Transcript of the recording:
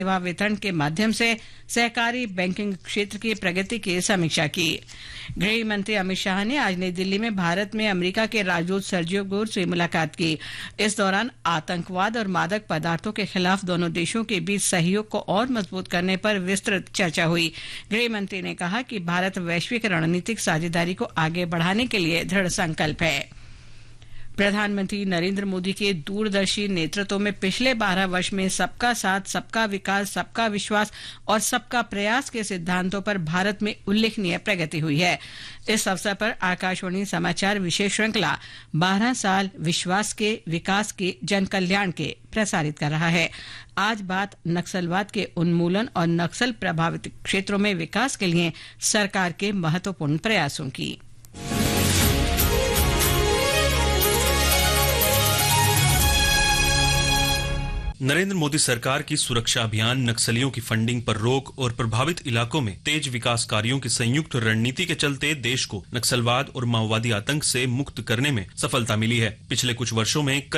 सेवा वितरण के माध्यम से सहकारी बैंकिंग क्षेत्र की प्रगति की समीक्षा की। गृह मंत्री अमित शाह ने आज नई दिल्ली में भारत में अमेरिका के राजदूत सर्जियो गोर से मुलाकात की। इस दौरान आतंकवाद और मादक पदार्थों के खिलाफ दोनों देशों के बीच सहयोग को और मजबूत करने पर विस्तृत चर्चा हुई। गृह मंत्री ने कहा कि भारत वैश्विक रणनीतिक साझेदारी को आगे बढ़ाने के लिए दृढ़ संकल्प है। प्रधानमंत्री नरेंद्र मोदी के दूरदर्शी नेतृत्व में पिछले 12 वर्ष में सबका साथ, सबका विकास, सबका विश्वास और सबका प्रयास के सिद्धांतों पर भारत में उल्लेखनीय प्रगति हुई है। इस अवसर पर आकाशवाणी समाचार विशेष श्रृंखला 12 साल विश्वास के, विकास के, जन कल्याण के प्रसारित कर रहा है। आज बात नक्सलवाद के उन्मूलन और नक्सल प्रभावित क्षेत्रों में विकास के लिए सरकार के महत्वपूर्ण प्रयासों की। नरेंद्र मोदी सरकार की सुरक्षा अभियान, नक्सलियों की फंडिंग पर रोक और प्रभावित इलाकों में तेज विकास कार्यों की संयुक्त रणनीति के चलते देश को नक्सलवाद और माओवादी आतंक से मुक्त करने में सफलता मिली है। पिछले कुछ वर्षों में